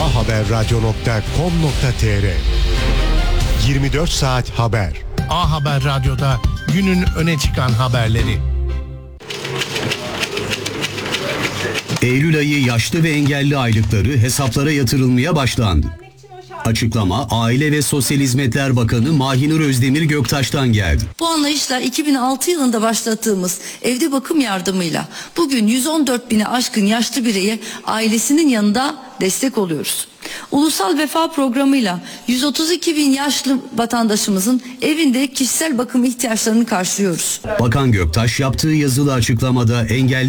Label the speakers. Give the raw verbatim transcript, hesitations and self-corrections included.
Speaker 1: a haber radyo nokta com nokta tr yirmi dört saat haber.
Speaker 2: A Haber Radyo'da günün öne çıkan haberleri.
Speaker 3: Eylül ayı yaşlı ve engelli aylıkları hesaplara yatırılmaya başlandı. Açıklama Aile ve Sosyal Hizmetler Bakanı Mahinur Özdemir Göktaş'tan geldi.
Speaker 4: Bu anlayışla iki bin altı yılında başlattığımız evde bakım yardımıyla bugün yüz on dört bine aşkın yaşlı bireye ailesinin yanında destek oluyoruz. Ulusal Vefa Programı'yla yüz otuz iki bin yaşlı vatandaşımızın evinde kişisel bakım ihtiyaçlarını karşılıyoruz.
Speaker 3: Bakan Göktaş yaptığı yazılı açıklamada engelli